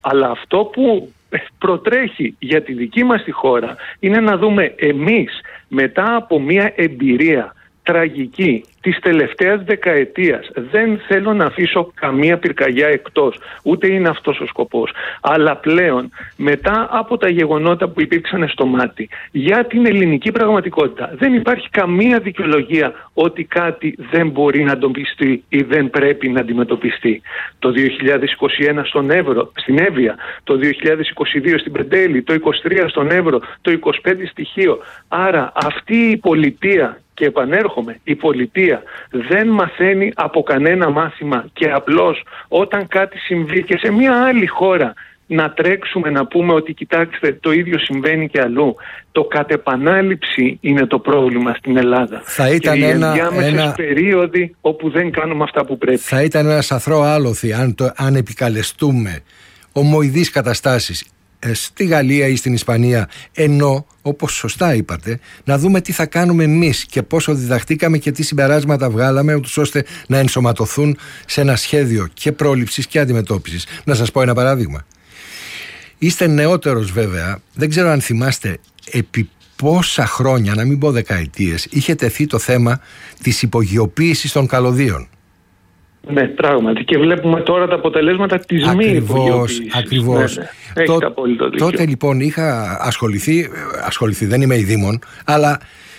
Αλλά αυτό που προτρέχει για τη δική μας τη χώρα είναι να δούμε εμείς μετά από μια εμπειρία τραγική της τελευταίας δεκαετίας, δεν θέλω να αφήσω καμία πυρκαγιά εκτός, ούτε είναι αυτός ο σκοπός, αλλά πλέον μετά από τα γεγονότα που υπήρξαν στο μάτι για την ελληνική πραγματικότητα δεν υπάρχει καμία δικαιολογία ότι κάτι δεν μπορεί να αντιμετωπιστεί ή δεν πρέπει να αντιμετωπιστεί. Το 2021 στον Εύρο, στην Εύβοια, το 2022 στην Πεντέλη, το 2023 στον Εύρο, το 2025 στη Χίο. Άρα αυτή η πολιτεία, και επανέρχομαι, η πολιτεία δεν μαθαίνει από κανένα μάθημα και απλώς όταν κάτι συμβεί και σε μια άλλη χώρα να τρέξουμε να πούμε ότι κοιτάξτε το ίδιο συμβαίνει και αλλού. Το κατ' επανάληψη είναι το πρόβλημα στην Ελλάδα. Θα ήταν και οι ενδιάμεσες περίοδοι όπου δεν κάνουμε αυτά που πρέπει. Θα ήταν ένα σαθρό άλοθη αν επικαλεστούμε ομοειδείς καταστάσεις στη Γαλλία ή στην Ισπανία, ενώ, όπως σωστά είπατε, να δούμε τι θα κάνουμε εμείς και πόσο διδαχτήκαμε και τι συμπεράσματα βγάλαμε, ούτως ώστε να ενσωματωθούν σε ένα σχέδιο και πρόληψης και αντιμετώπισης. Να σας πω ένα παράδειγμα. Είστε νεότερος βέβαια, δεν ξέρω αν θυμάστε επί πόσα χρόνια, να μην πω δεκαετίες, είχε τεθεί το θέμα της υπογειοποίησης των καλωδίων. Ναι, πράγματι. Και βλέπουμε τώρα τα αποτελέσματα της μη υπογειοποίησης. Ακριβώς. Ναι. Τότε λοιπόν είχα ασχοληθεί, δεν είμαι ειδήμων, αλλά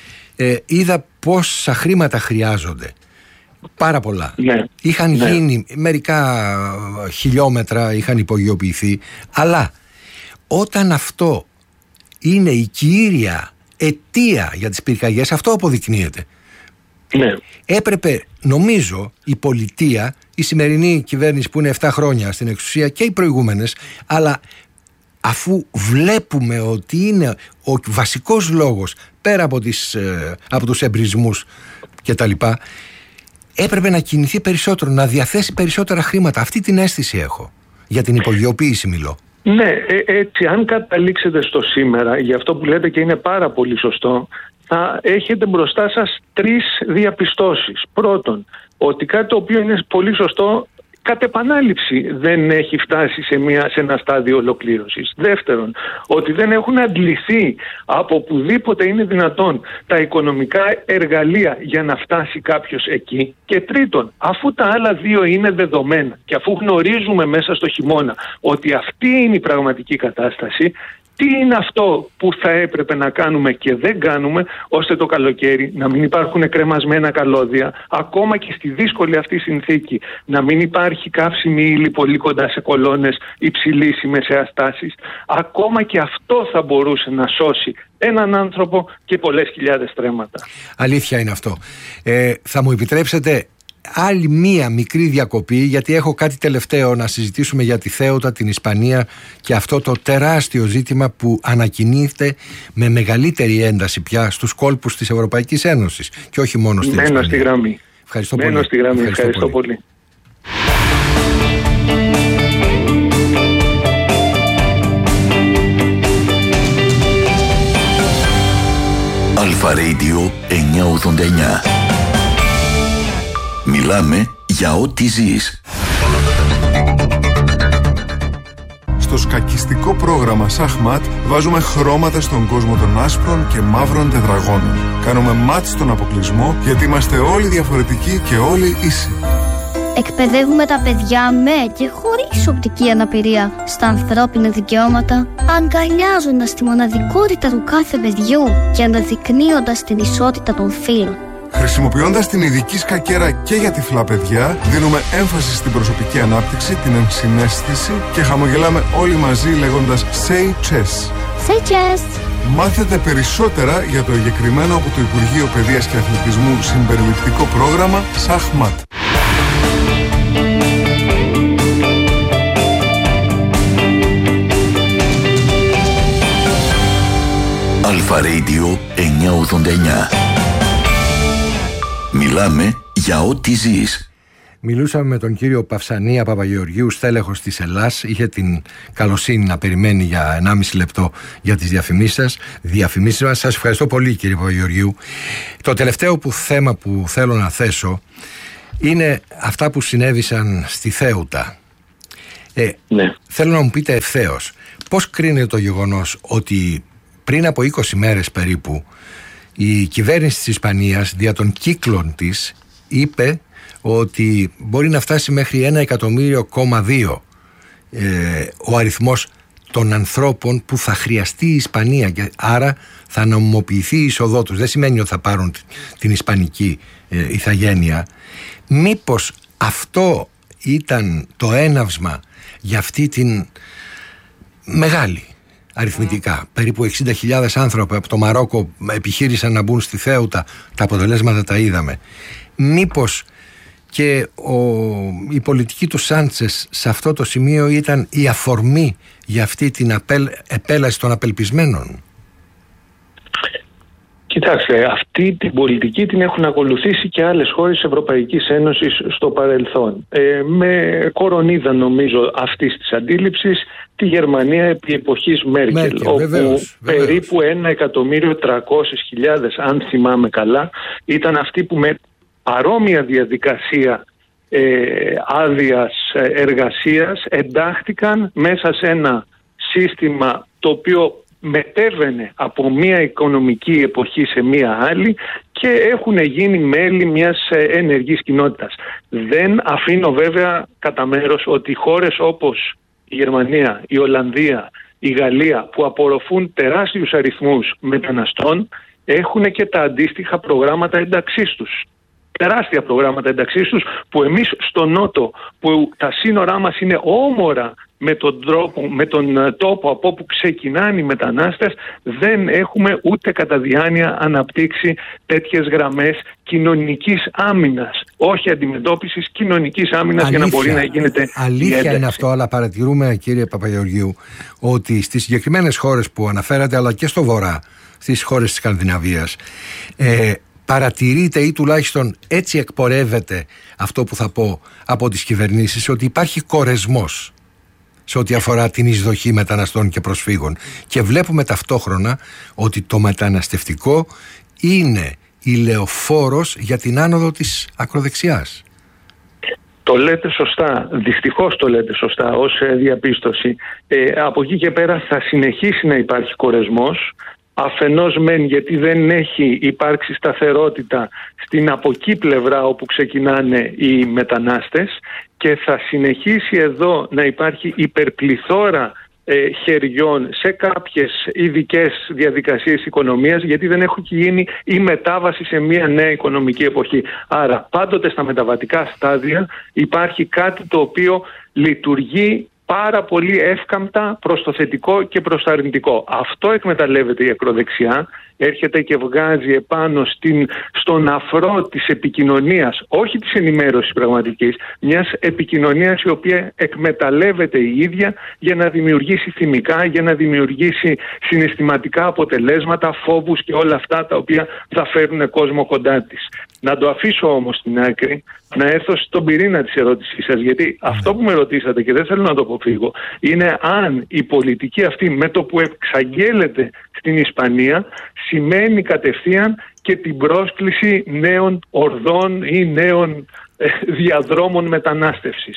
είδα πόσα χρήματα χρειάζονται. Πάρα πολλά. Ναι. Είχαν γίνει μερικά χιλιόμετρα, είχαν υπογειοποιηθεί, αλλά όταν αυτό είναι η κύρια αιτία για τις πυρκαγιές, αυτό αποδεικνύεται. Ναι. Έπρεπε, νομίζω, η πολιτεία, η σημερινή κυβέρνηση που είναι 7 χρόνια στην εξουσία και οι προηγούμενες, αλλά αφού βλέπουμε ότι είναι ο βασικός λόγος πέρα από τους εμπρισμούς και τα λοιπά, έπρεπε να κινηθεί περισσότερο, να διαθέσει περισσότερα χρήματα. Αυτή την αίσθηση έχω. Για την υπογειοποίηση μιλώ. Ναι, έτσι αν καταλήξετε στο σήμερα, για αυτό που λέτε και είναι πάρα πολύ σωστό, θα έχετε μπροστά σας 3 διαπιστώσεις. Πρώτον, ότι κάτι το οποίο είναι πολύ σωστό, κατ' επανάληψη δεν έχει φτάσει σε ένα στάδιο ολοκλήρωσης. Δεύτερον, ότι δεν έχουν αντληθεί από οπουδήποτε είναι δυνατόν τα οικονομικά εργαλεία για να φτάσει κάποιος εκεί. Και τρίτον, αφού τα άλλα 2 είναι δεδομένα και αφού γνωρίζουμε μέσα στο χειμώνα ότι αυτή είναι η πραγματική κατάσταση, τι είναι αυτό που θα έπρεπε να κάνουμε και δεν κάνουμε, ώστε το καλοκαίρι να μην υπάρχουν κρεμασμένα καλώδια, ακόμα και στη δύσκολη αυτή συνθήκη να μην υπάρχει καύσιμη ύλη πολύ κοντά σε κολόνες υψηλής ή μεσαίας τάσης. Ακόμα και αυτό θα μπορούσε να σώσει έναν άνθρωπο και πολλές χιλιάδες στρέμματα. Αλήθεια είναι αυτό. Θα μου επιτρέψετε άλλη μία μικρή διακοπή, γιατί έχω κάτι τελευταίο να συζητήσουμε για τη Θέουτα, την Ισπανία και αυτό το τεράστιο ζήτημα που ανακοινείται με μεγαλύτερη ένταση πια στους κόλπους της Ευρωπαϊκής Ένωσης και όχι μόνο στην Ισπανία. Μένω στη γραμμή. Ευχαριστώ πολύ. Ευχαριστώ πολύ. Αλφα Radio 989. Μιλάμε για ό,τι ζεις. Στο σκακιστικό πρόγραμμα Σαχμάτ βάζουμε χρώματα στον κόσμο των άσπρων και μαύρων τετραγώνων. Κάνουμε μάτ στον αποκλεισμό γιατί είμαστε όλοι διαφορετικοί και όλοι ίσοι. Εκπαιδεύουμε τα παιδιά με και χωρίς οπτική αναπηρία στα ανθρώπινα δικαιώματα, αγκαλιάζοντας τη μοναδικότητα του κάθε παιδιού και αναδεικνύοντας την ισότητα των φύλων. Χρησιμοποιώντας την ειδική σκακέρα και για τυφλά παιδιά, δίνουμε έμφαση στην προσωπική ανάπτυξη, την ενσυναίσθηση και χαμογελάμε όλοι μαζί λέγοντας Say Chess. Say Chess. Μάθετε περισσότερα για το εγκεκριμένο από το Υπουργείο Παιδείας και Αθλητισμού συμπεριληπτικό πρόγραμμα Σαχμάτ. Αλφα Radio 989. Μιλάμε για ό,τι ζεις. Μιλούσαμε με τον κύριο Παυσανία Παπαγεωργίου, στέλεχος της Ελλάς. Είχε την καλοσύνη να περιμένει για 1,5 λεπτό για τις διαφημίσεις μας. Σας ευχαριστώ πολύ, κύριε Παπαγεωργίου. Το τελευταίο θέμα που θέλω να θέσω είναι αυτά που συνέβησαν στη Θέουτα. Θέλω να μου πείτε ευθέως, πώς κρίνεται το γεγονός ότι πριν από 20 μέρες περίπου η κυβέρνηση της Ισπανίας δια των κύκλων της είπε ότι μπορεί να φτάσει μέχρι 1,2 εκατομμύριο ο αριθμός των ανθρώπων που θα χρειαστεί η Ισπανία και άρα θα νομιμοποιηθεί η εισοδό τους. Δεν σημαίνει ότι θα πάρουν την ισπανική ηθαγένεια. Μήπως αυτό ήταν το έναυσμα για αυτή την μεγάλη αριθμητικά, περίπου 60.000 άνθρωποι από το Μαρόκο επιχείρησαν να μπουν στη Θέουτα, τα αποτελέσματα τα είδαμε. Μήπως και η πολιτική του Σάντσες σε αυτό το σημείο ήταν η αφορμή για αυτή την επέλαση των απελπισμένων? Κοιτάξτε, αυτή την πολιτική την έχουν ακολουθήσει και άλλες χώρες της Ευρωπαϊκής Ένωσης στο παρελθόν. Με κορονίδα νομίζω αυτής της αντίληψης τη Γερμανία επί εποχής Μέρκελ, όπου βεβαίως. περίπου 1.300.000, αν θυμάμαι καλά, ήταν αυτοί που με παρόμοια διαδικασία άδειας εργασίας εντάχθηκαν μέσα σε ένα σύστημα το οποίο μετέβαινε από μία οικονομική εποχή σε μία άλλη και έχουν γίνει μέλη μιας ενεργής κοινότητας. Δεν αφήνω βέβαια κατά μέρος ότι χώρες όπως η Γερμανία, η Ολλανδία, η Γαλλία, που απορροφούν τεράστιους αριθμούς μεταναστών, έχουν και τα αντίστοιχα προγράμματα ένταξής τους. Τεράστια προγράμματα ένταξής τους, που εμείς στο Νότο, που τα σύνορά μας είναι όμορα με τον τόπο από όπου ξεκινάνε οι μετανάστες, δεν έχουμε ούτε κατά διάνοια αναπτύξει τέτοιες γραμμές κοινωνικής άμυνας, όχι αντιμετώπισης, κοινωνικής άμυνας, για να μπορεί να γίνεται αλήθεια είναι αυτό, αλλά παρατηρούμε, κύριε Παπαγεωργίου, ότι στις συγκεκριμένες χώρες που αναφέρατε, αλλά και στο βορρά, στις χώρες της Σκανδιναβίας, παρατηρείται ή τουλάχιστον έτσι εκπορεύεται αυτό που θα πω από τις κυβερνήσεις, ότι υπάρχει κορεσμός σε ό,τι αφορά την εισδοχή μεταναστών και προσφύγων, και βλέπουμε ταυτόχρονα ότι το μεταναστευτικό είναι η λεωφόρος για την άνοδο της ακροδεξιάς. Το λέτε σωστά, δυστυχώς το λέτε σωστά ως διαπίστωση. Από εκεί και πέρα θα συνεχίσει να υπάρχει κορεσμός, αφενός μεν γιατί δεν έχει υπάρξει σταθερότητα στην από εκεί πλευρά όπου ξεκινάνε οι μετανάστες, και θα συνεχίσει εδώ να υπάρχει υπερπληθώρα χεριών σε κάποιες ειδικές διαδικασίες οικονομίας, γιατί δεν έχει γίνει η μετάβαση σε μια νέα οικονομική εποχή. Άρα πάντοτε στα μεταβατικά στάδια υπάρχει κάτι το οποίο λειτουργεί πάρα πολύ εύκαμπτα προς το θετικό και προς το αρνητικό. Αυτό εκμεταλλεύεται η ακροδεξιά, έρχεται και βγάζει επάνω στον αφρό της επικοινωνίας, όχι της ενημέρωσης πραγματικής, μιας επικοινωνίας η οποία εκμεταλλεύεται η ίδια για να δημιουργήσει θυμικά, για να δημιουργήσει συναισθηματικά αποτελέσματα, φόβους και όλα αυτά τα οποία θα φέρουν κόσμο κοντά της. Να το αφήσω όμως στην άκρη, να έρθω στον πυρήνα της ερώτησής σας, γιατί αυτό που με ρωτήσατε και δεν θέλω να το αποφύγω, είναι αν η πολιτική αυτή με το που εξαγγέλλεται στην Ισπανία σημαίνει κατευθείαν και την πρόσκληση νέων ορδών ή νέων διαδρόμων μετανάστευσης.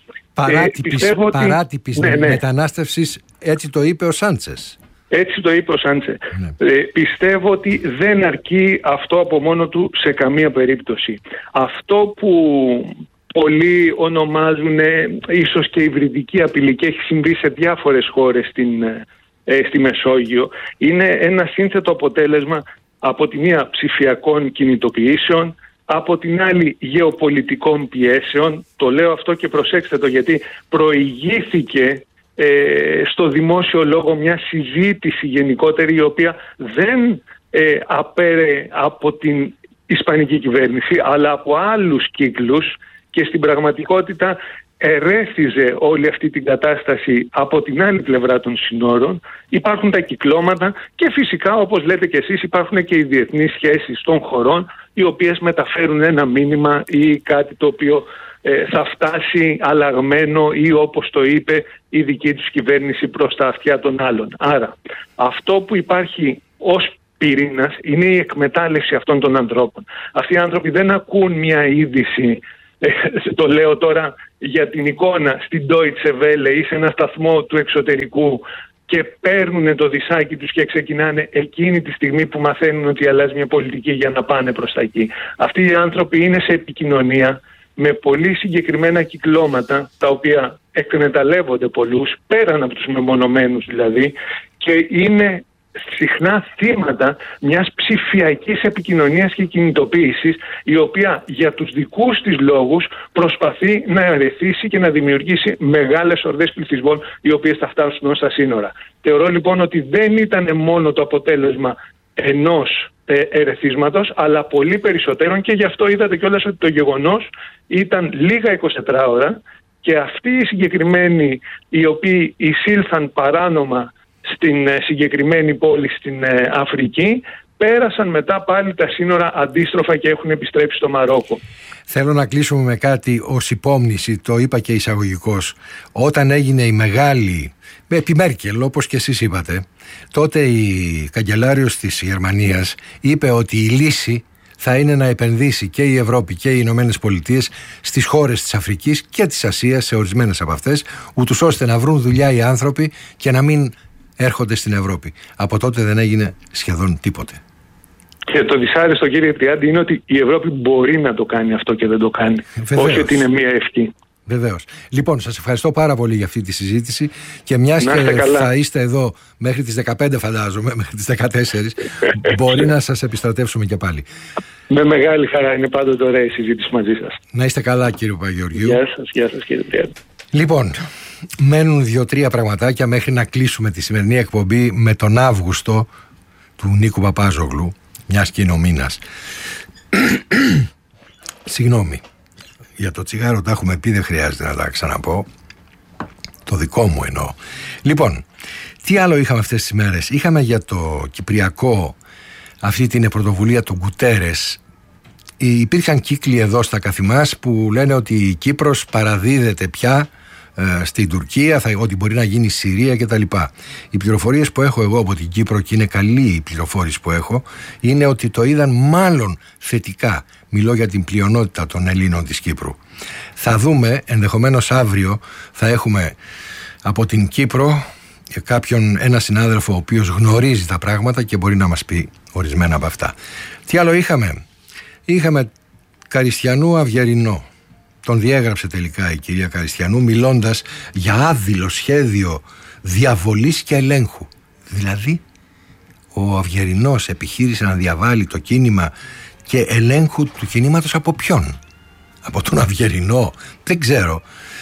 Παράτυπης μετανάστευσης, έτσι το είπε ο Σάντσες. Έτσι το είπε ο Σάντσε. Πιστεύω ότι δεν αρκεί αυτό από μόνο του σε καμία περίπτωση. Αυτό που πολλοί ονομάζουν ίσως και υβριδική απειλή, και έχει συμβεί σε διάφορες χώρες στη Μεσόγειο, είναι ένα σύνθετο αποτέλεσμα από τη μία ψηφιακών κινητοποιήσεων, από την άλλη γεωπολιτικών πιέσεων. Το λέω αυτό και προσέξτε το, γιατί προηγήθηκε στο δημόσιο λόγο μια συζήτηση γενικότερη, η οποία δεν απέρε από την ισπανική κυβέρνηση αλλά από άλλους κύκλους, και στην πραγματικότητα ερέφιζε όλη αυτή την κατάσταση από την άλλη πλευρά των συνόρων. Υπάρχουν τα κυκλώματα και φυσικά, όπως λέτε και εσείς, υπάρχουν και οι διεθνείς σχέσεις των χωρών, οι οποίες μεταφέρουν ένα μήνυμα ή κάτι το οποίο θα φτάσει αλλαγμένο ή, όπως το είπε η δική τους κυβέρνηση, προς τα αυτιά των άλλων. Άρα αυτό που υπάρχει ως πυρήνας είναι η εκμετάλλευση αυτών των ανθρώπων. Αυτοί οι άνθρωποι δεν ακούν μια είδηση το λέω τώρα για την εικόνα, στην Deutsche Welle ή σε ένα σταθμό του εξωτερικού και παίρνουν το δισάκι τους και ξεκινάνε εκείνη τη στιγμή που μαθαίνουν ότι αλλάζει μια πολιτική για να πάνε προς τα εκεί. Αυτοί οι άνθρωποι είναι σε επικοινωνία με πολύ συγκεκριμένα κυκλώματα, τα οποία εκμεταλλεύονται πολλούς, πέραν από τους μεμονωμένους δηλαδή, και είναι συχνά θύματα μιας ψηφιακής επικοινωνίας και κινητοποίησης, η οποία για τους δικούς της λόγους προσπαθεί να ερεθίσει και να δημιουργήσει μεγάλες ορδές πληθυσμών, οι οποίες θα φτάσουν ως τα σύνορα. Θεωρώ λοιπόν ότι δεν ήταν μόνο το αποτέλεσμα ενός ερεθίσματος, αλλά πολύ περισσότερων, και γι' αυτό είδατε κιόλας ότι το γεγονός ήταν λίγα 24 ώρα και αυτοί οι συγκεκριμένοι οι οποίοι εισήλθαν παράνομα στην συγκεκριμένη πόλη στην Αφρική, πέρασαν μετά πάλι τα σύνορα αντίστροφα και έχουν επιστρέψει στο Μαρόκο. Θέλω να κλείσουμε με κάτι ως υπόμνηση, το είπα και εισαγωγικώς. Όταν έγινε η μεγάλη, επί Μέρκελ όπως και εσείς είπατε, τότε η καγκελάριος της Γερμανίας είπε ότι η λύση θα είναι να επενδύσει και η Ευρώπη και οι Ηνωμένες Πολιτείες στις χώρες της Αφρικής και της Ασίας, σε ορισμένες από αυτές, ούτως ώστε να βρουν δουλειά οι άνθρωποι και να μην έρχονται στην Ευρώπη. Από τότε δεν έγινε σχεδόν τίποτε. Και το δυσάρεστο, κύριε Τριάντη, είναι ότι η Ευρώπη μπορεί να το κάνει αυτό και δεν το κάνει. Βεβαίως. Όχι ότι είναι μία ευχή. Βεβαίως. Λοιπόν, σας ευχαριστώ πάρα πολύ για αυτή τη συζήτηση και μιας και θα είστε εδώ μέχρι τις 15 φαντάζομαι, μέχρι τις 14, μπορεί να σας επιστρατεύσουμε και πάλι. Με μεγάλη χαρά, είναι πάντοτε ωραία η συζήτηση μαζί σας. Να είστε καλά, κύριε Παπαγεωργίου. Γεια σας κύριε Τριάντη. Λοιπόν, μένουν 2-3 πραγματάκια μέχρι να κλείσουμε τη σημερινή εκπομπή με τον Αύγουστο του Νίκου Παπάζογλου, μιας και είναι ο μήνας. Συγγνώμη, για το τσιγάρο τα έχουμε πει, δεν χρειάζεται να τα ξαναπώ. Το δικό μου εννοώ. Λοιπόν, τι άλλο είχαμε αυτές τις μέρες? Είχαμε για το Κυπριακό αυτή την πρωτοβουλία του Γκουτέρες. Υπήρχαν κύκλοι εδώ στα καθημάς που λένε ότι η Κύπρος παραδίδεται πια στην Τουρκία, ότι μπορεί να γίνει Συρία κτλ. Οι πληροφορίες που έχω εγώ από την Κύπρο, και είναι καλή η πληροφόρηση που έχω, είναι ότι το είδαν μάλλον θετικά. Μιλώ για την πλειονότητα των Ελλήνων της Κύπρου. Θα δούμε, ενδεχομένως αύριο θα έχουμε από την Κύπρο ένα συνάδελφο ο οποίος γνωρίζει τα πράγματα και μπορεί να μας πει ορισμένα από αυτά. Τι άλλο είχαμε? Είχαμε Καριστιανού Αυγερινό. Τον διέγραψε τελικά η κυρία Καριστιανού, μιλώντας για άδειλο σχέδιο διαβολής και ελέγχου. Δηλαδή, ο Αυγερινός επιχείρησε να διαβάλει το κίνημα και ελέγχου του κινήματος από ποιον? Από τον Αυγερινό? Δεν ξέρω.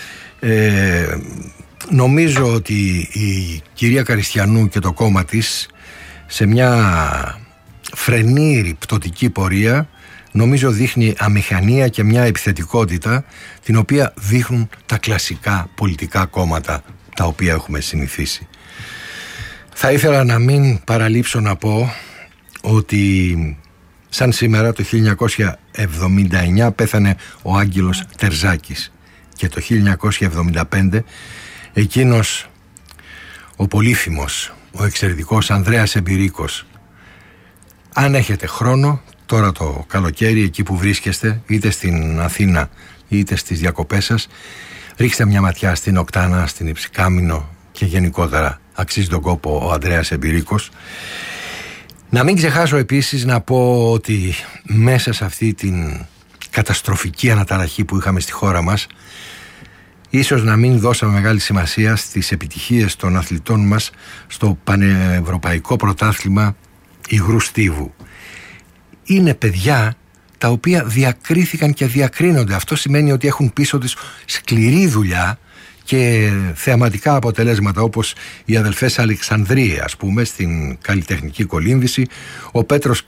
Νομίζω ότι η κυρία Καριστιανού και το κόμμα της, σε μια φρενήρη πτωτική πορεία, νομίζω δείχνει αμηχανία και μια επιθετικότητα την οποία δείχνουν τα κλασικά πολιτικά κόμματα τα οποία έχουμε συνηθίσει. Θα ήθελα να μην παραλείψω να πω ότι σαν σήμερα το 1979 πέθανε ο Άγγελος Τερζάκης και το 1975 εκείνος ο πολύφημος, ο εξαιρετικός Ανδρέας Εμπειρίκος. Αν έχετε χρόνο τώρα το καλοκαίρι, εκεί που βρίσκεστε, είτε στην Αθήνα είτε στις διακοπές σας, ρίξτε μια ματιά στην Οκτάνα, στην Υψηκάμηνο και γενικότερα αξίζει τον κόπο ο Ανδρέας Εμπειρίκος. Να μην ξεχάσω επίσης να πω ότι μέσα σε αυτή την καταστροφική αναταραχή που είχαμε στη χώρα μας, ίσως να μην δώσαμε μεγάλη σημασία στις επιτυχίες των αθλητών μας στο πανευρωπαϊκό πρωτάθλημα υγρού στίβου. Είναι παιδιά τα οποία διακρίθηκαν και διακρίνονται. Αυτό σημαίνει ότι έχουν πίσω τους σκληρή δουλειά και θεαματικά αποτελέσματα, όπως οι αδελφές Αλεξανδρίε, ας πούμε, στην καλλιτεχνική κολύμβηση, ο Πέτρος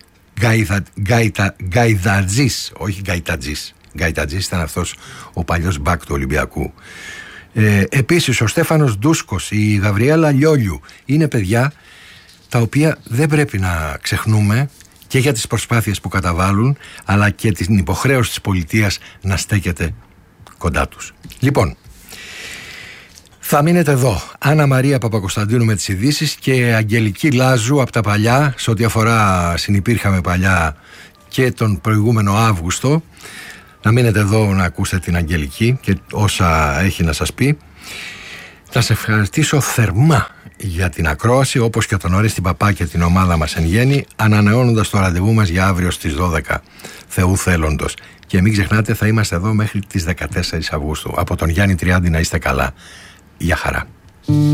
Γκαϊδατζής, όχι Γκαϊτατζής. Γκαϊτατζής ήταν αυτός ο παλιός μπακ του Ολυμπιακού. Επίσης ο Στέφανος Ντούσκος, η Γαβριέλα Λιόλιου. Είναι παιδιά τα οποία δεν πρέπει να ξεχνούμε, και για τις προσπάθειες που καταβάλουν, αλλά και την υποχρέωση της πολιτείας να στέκεται κοντά τους. Λοιπόν, θα μείνετε εδώ. Άννα Μαρία Παπακοσταντίνου με τις ειδήσεις και Αγγελική Λάζου από τα παλιά, σε ό,τι αφορά συνυπήρχαμε παλιά και τον προηγούμενο Αύγουστο. να μείνετε εδώ να ακούσετε την Αγγελική και όσα έχει να σας πει. Να σε ευχαριστήσω θερμά για την ακρόαση, όπως και τον Ορέστη Παπά και την ομάδα μας εν γέννη, ανανεώνοντας το ραντεβού μας για αύριο στις 12 Θεού θέλοντος. Και μην ξεχνάτε, θα είμαστε εδώ μέχρι τις 14 Αυγούστου. Από τον Γιάννη Τριάντη να είστε καλά. Γεια χαρά.